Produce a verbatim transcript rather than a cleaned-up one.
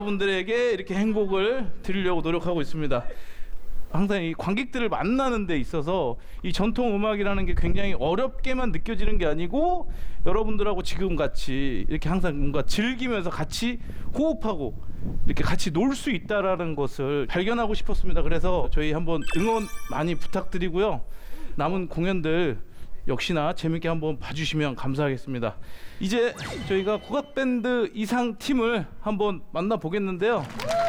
분들에게 이렇게 행복을 드리려고 노력하고 있습니다. 항상 이 관객들을 만나는 데 있어서 이 전통 음악이라는 게 굉장히 어렵게만 느껴지는 게 아니고 여러분들하고 지금 같이 이렇게 항상 뭔가 즐기면서 같이 호흡하고 이렇게 같이 놀 수 있다라는 것을 발견하고 싶었습니다. 그래서 저희 한번 응원 많이 부탁드리고요. 남은 공연들 역시나 재밌게 한번 봐주시면 감사하겠습니다. 이제 저희가 국악밴드 이상 팀을 한번 만나보겠는데요.